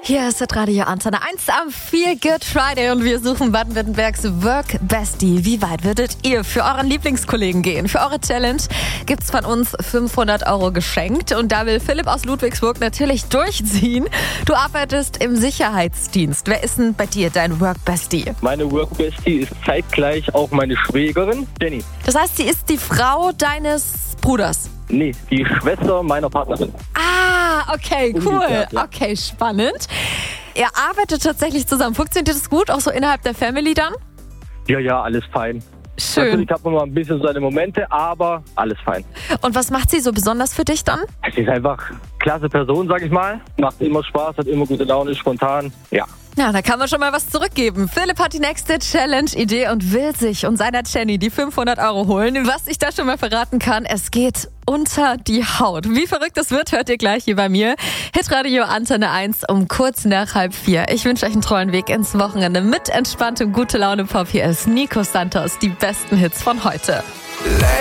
Hier ist das Radio Antenne 1 am Feel Good Friday und wir suchen Baden-Württembergs Work Bestie. Wie weit würdet ihr für euren Lieblingskollegen gehen? Für eure Challenge gibt's von uns 500 € geschenkt und da will Philipp aus Ludwigsburg natürlich durchziehen. Du arbeitest im Sicherheitsdienst. Wer ist denn bei dir dein Work Bestie? Meine Work Bestie ist zeitgleich auch meine Schwägerin, Jenny. Das heißt, sie ist die Frau deines Bruders? Nee, die Schwester meiner Partnerin. Ah, okay, cool. Umgekehrt, ja. Okay, spannend. Ihr arbeitet tatsächlich zusammen. Funktioniert das gut, auch so innerhalb der Family dann? Ja, alles fein. Schön. Natürlich hat man mal ein bisschen seine Momente, aber alles fein. Und was macht sie so besonders für dich dann? Sie ist einfach eine klasse Person, sag ich mal. Macht immer Spaß, hat immer gute Laune, ist spontan. Ja. Ja, da kann man schon mal was zurückgeben. Philipp hat die nächste Challenge-Idee und will sich und seiner Jenny die 500 € holen. Was ich da schon mal verraten kann, es geht unter die Haut. Wie verrückt es wird, hört ihr gleich hier bei mir. Hitradio Antenne 1 um kurz nach 3:30. Ich wünsche euch einen treuen Weg ins Wochenende mit entspanntem Gute-Laune-Pop. Hier ist Nico Santos, die besten Hits von heute.